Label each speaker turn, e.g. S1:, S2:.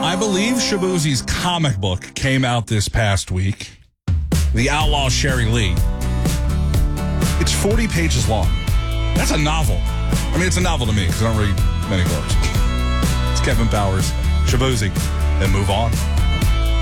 S1: I believe Shaboozie's comic book came out this past week. The Outlaw Sherry Lee. It's 40 pages long. That's a novel. I mean, it's a novel to me because I don't read many books. It's Kevin Powers, Shaboozie, and move on.